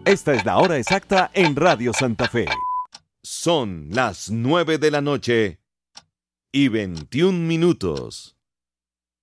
Esta es la hora exacta en Radio Santa Fe. Son las 9 de la noche y 21 minutos.